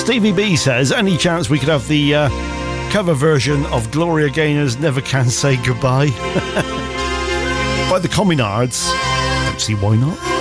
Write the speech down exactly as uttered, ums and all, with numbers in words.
Stevie B says, any chance we could have the uh, cover version of Gloria Gaynor's Never Can Say Goodbye by the Communards? Don't see why not.